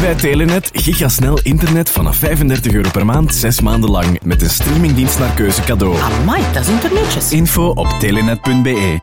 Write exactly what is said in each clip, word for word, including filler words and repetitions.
bij Telenet gigasnel internet vanaf vijfendertig euro per maand, zes maanden lang. Met een streamingdienst naar keuze cadeau. Amai, dat is internetjes. Info op telenet punt be.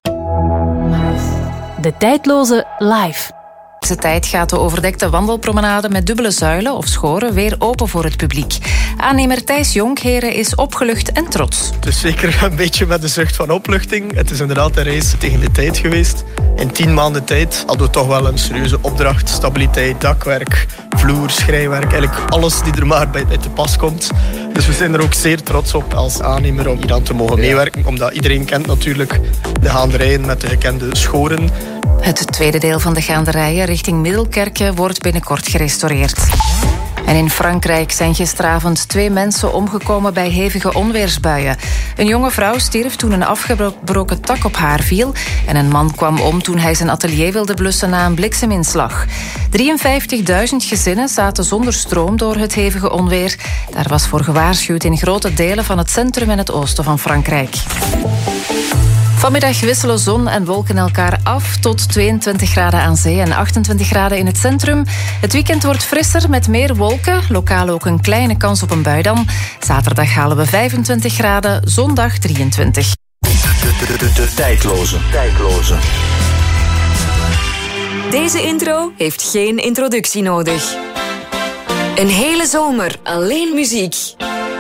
De tijdloze live. De tijd gaat de overdekte wandelpromenade met dubbele zuilen of schoren weer open voor het publiek. Aannemer Thijs Jonkheren is opgelucht en trots. Dus zeker een beetje met de zucht van opluchting. Het is inderdaad een race tegen de tijd geweest. In tien maanden tijd hadden we toch wel een serieuze opdracht. Stabiliteit, dakwerk, vloer, schrijwerk. Eigenlijk alles die er maar bij, bij te pas komt. Dus we zijn er ook zeer trots op als aannemer om hier aan te mogen meewerken. Omdat iedereen kent natuurlijk de gaanderijen met de gekende schoren. Het tweede deel van de gaanderijen richting Middelkerke wordt binnenkort gerestaureerd. En in Frankrijk zijn gisteravond twee mensen omgekomen bij hevige onweersbuien. Een jonge vrouw stierf toen een afgebroken tak op haar viel. En een man kwam om toen hij zijn atelier wilde blussen na een blikseminslag. drieënvijftigduizend gezinnen zaten zonder stroom door het hevige onweer. Daar was voor gewaarschuwd in grote delen van het centrum en het oosten van Frankrijk. Vanmiddag wisselen zon en wolken elkaar af tot tweeëntwintig graden aan zee en achtentwintig graden in het centrum. Het weekend wordt frisser met meer wolken, lokaal ook een kleine kans op een bui dan. Zaterdag halen we vijfentwintig graden, zondag drieëntwintig. De, de, de, de tijdloze. tijdloze. Deze intro heeft geen introductie nodig. Een hele zomer alleen muziek.